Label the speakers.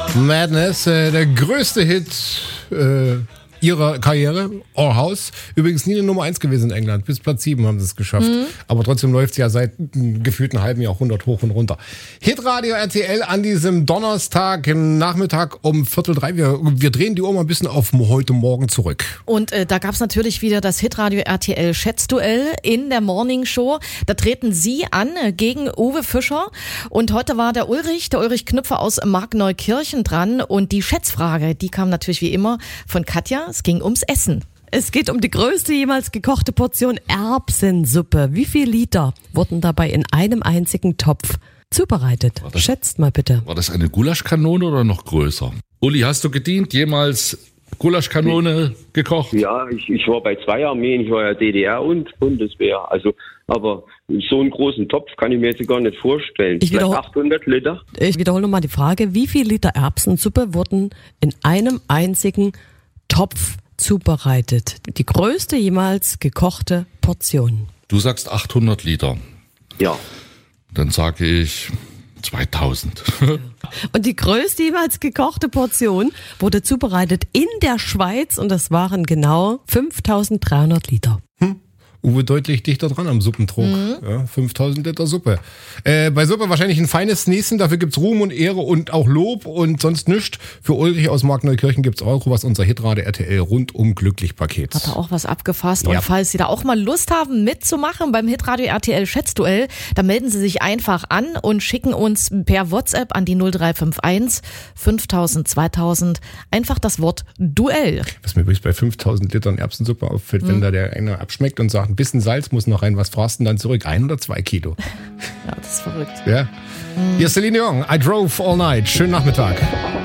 Speaker 1: Madness, der größte Hit ihrer Karriere, Our House. Übrigens nie eine Nummer 1 gewesen in England. Bis Platz 7 haben sie es geschafft. Aber trotzdem läuft es ja seit gefühlt einem halben Jahrhundert hoch und runter. Hitradio RTL an diesem Donnerstag Nachmittag um 2:45. Wir drehen die Uhr mal ein bisschen auf heute Morgen zurück.
Speaker 2: Und da gab es natürlich wieder das Hitradio RTL Schätzduell in der Morning Show. Da treten Sie an gegen Uwe Fischer. Und heute war der Ulrich Knüpfer aus Markneukirchen dran. Und die Schätzfrage, die kam natürlich wie immer von Katja. Es ging ums Essen.
Speaker 3: Es geht um die größte jemals gekochte Portion Erbsensuppe. Wie viel Liter wurden dabei in einem einzigen Topf zubereitet? Schätzt mal bitte.
Speaker 4: War das eine Gulaschkanone oder noch größer? Uli, hast du gedient? Jemals Gulaschkanone gekocht?
Speaker 5: Ja, ich war bei 2 Armeen. Ich war ja DDR und Bundeswehr. Also, aber so einen großen Topf kann ich mir jetzt gar nicht vorstellen.
Speaker 3: Ich wiederhole
Speaker 5: 800 Liter.
Speaker 3: Ich wiederhole nochmal die Frage. Wie viel Liter Erbsensuppe wurden in einem einzigen Topf zubereitet? Die größte jemals gekochte Portion.
Speaker 4: Du sagst 800 Liter.
Speaker 5: Ja.
Speaker 4: Dann sage ich 2000.
Speaker 3: Und die größte jemals gekochte Portion wurde zubereitet in der Schweiz und das waren genau 5300 Liter.
Speaker 1: Uwe deutlich dichter dran am Suppentrog. Ja, 5000 Liter Suppe. Bei Suppe wahrscheinlich ein feines Näschen, dafür gibt's Ruhm und Ehre und auch Lob und sonst nichts. Für Ulrich aus Markneukirchen gibt's Euro, was unser Hitradio RTL rundum glücklich Paket.
Speaker 2: Hat er auch was abgefasst.
Speaker 1: Ja.
Speaker 2: Und falls Sie da auch mal Lust haben mitzumachen beim Hitradio RTL Schätzduell, dann melden Sie sich einfach an und schicken uns per WhatsApp an die 0351 5000 2000 einfach das Wort Duell.
Speaker 1: Was mir übrigens bei 5000 Litern Erbsensuppe auffällt, wenn da der eine abschmeckt und sagt, ein bisschen Salz muss noch rein, was fragst du denn dann zurück? 1 oder 2 Kilo?
Speaker 2: Ja, das ist verrückt.
Speaker 1: Ja. Hier ist Celine Dion, I Drove All Night. Schönen Nachmittag.